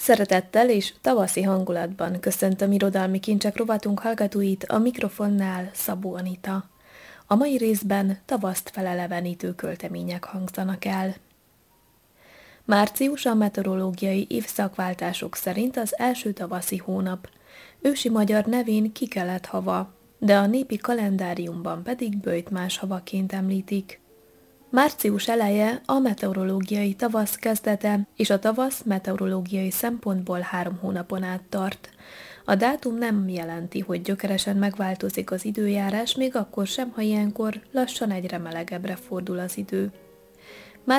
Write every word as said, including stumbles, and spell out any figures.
Szeretettel és tavaszi hangulatban köszöntöm irodalmi kincsek rovatunk hallgatóit, a mikrofonnál Szabó Anita. A mai részben tavaszt felelevenítő költemények hangzanak el. Március a meteorológiai évszakváltások szerint az első tavaszi hónap. Ősi magyar nevén Kikelet hava, de a népi kalendáriumban pedig Böjtmás havaként említik. Március eleje a meteorológiai tavasz kezdete, és a tavasz meteorológiai szempontból három hónapon át tart. A dátum nem jelenti, hogy gyökeresen megváltozik az időjárás, még akkor sem, ha ilyenkor lassan egyre melegebbre fordul az idő.